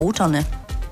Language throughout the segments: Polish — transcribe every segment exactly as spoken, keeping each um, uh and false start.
uczony.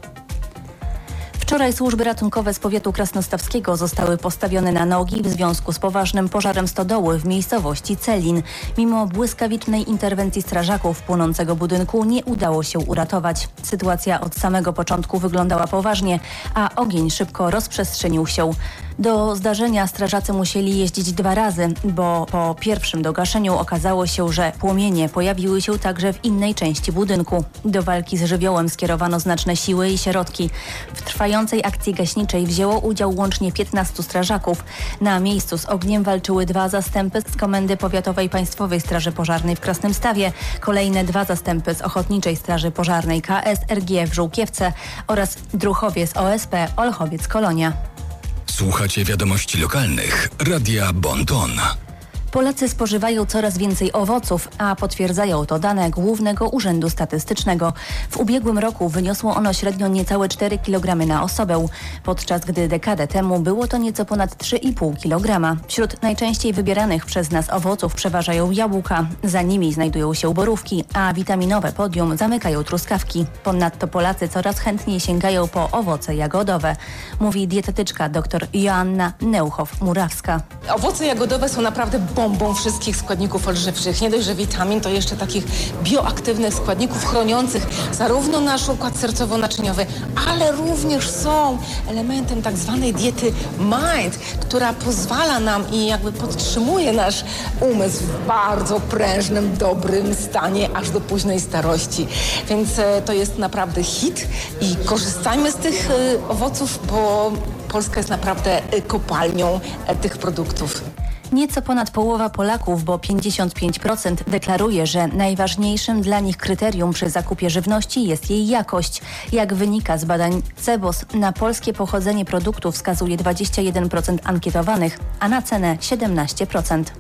Wczoraj służby ratunkowe z powiatu krasnostawskiego zostały postawione na nogi w związku z poważnym pożarem stodoły w miejscowości Celin. Mimo błyskawicznej interwencji strażaków płonącego budynku nie udało się uratować. Sytuacja od samego początku wyglądała poważnie, a ogień szybko rozprzestrzenił się. Do zdarzenia strażacy musieli jeździć dwa razy, bo po pierwszym dogaszeniu okazało się, że płomienie pojawiły się także w innej części budynku. Do walki z żywiołem skierowano znaczne siły i środki. W trwającej akcji gaśniczej wzięło udział łącznie piętnastu strażaków. Na miejscu z ogniem walczyły dwa zastępy z Komendy Powiatowej Państwowej Straży Pożarnej w Krasnymstawie, kolejne dwa zastępy z Ochotniczej Straży Pożarnej K S R G w Żółkiewce oraz druhowie z O S P Olchowiec-Kolonia. Słuchacie wiadomości lokalnych Radia Bon Ton. Polacy spożywają coraz więcej owoców, a potwierdzają to dane Głównego Urzędu Statystycznego. W ubiegłym roku wyniosło ono średnio niecałe cztery kilogramy na osobę, podczas gdy dekadę temu było to nieco ponad trzy i pół kilograma. Wśród najczęściej wybieranych przez nas owoców przeważają jabłka, za nimi znajdują się borówki, a witaminowe podium zamykają truskawki. Ponadto Polacy coraz chętniej sięgają po owoce jagodowe, mówi dietetyczka dr Joanna Neuchow-Murawska. Owoce jagodowe są naprawdę bombą wszystkich składników odżywczych. Nie dość, że witamin, to jeszcze takich bioaktywnych składników chroniących zarówno nasz układ sercowo-naczyniowy, ale również są elementem tak zwanej diety MIND, która pozwala nam i jakby podtrzymuje nasz umysł w bardzo prężnym, dobrym stanie aż do późnej starości. Więc e, to jest naprawdę hit i korzystajmy z tych e, owoców, bo Polska jest naprawdę e, kopalnią e, tych produktów. Nieco ponad połowa Polaków, bo pięćdziesiąt pięć procent, deklaruje, że najważniejszym dla nich kryterium przy zakupie żywności jest jej jakość. Jak wynika z badań CEBOS, na polskie pochodzenie produktu wskazuje dwadzieścia jeden procent ankietowanych, a na cenę siedemnaście procent.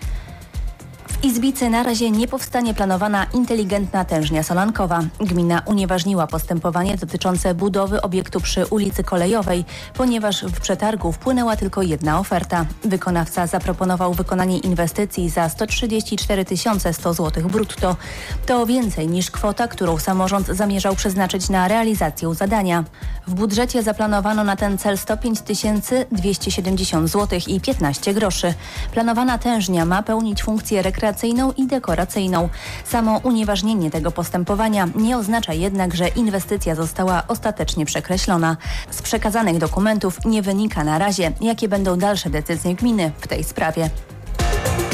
W Izbicy na razie nie powstanie planowana inteligentna tężnia solankowa. Gmina unieważniła postępowanie dotyczące budowy obiektu przy ulicy Kolejowej, ponieważ w przetargu wpłynęła tylko jedna oferta. Wykonawca zaproponował wykonanie inwestycji za sto trzydzieści cztery tysiące sto złotych brutto. To więcej niż kwota, którą samorząd zamierzał przeznaczyć na realizację zadania. W budżecie zaplanowano na ten cel sto pięć tysięcy dwieście siedemdziesiąt złotych i piętnaście groszy. Planowana tężnia ma pełnić funkcję rekreacyjną i dekoracyjną. Samo unieważnienie tego postępowania nie oznacza jednak, że inwestycja została ostatecznie przekreślona. Z przekazanych dokumentów nie wynika na razie, jakie będą dalsze decyzje gminy w tej sprawie.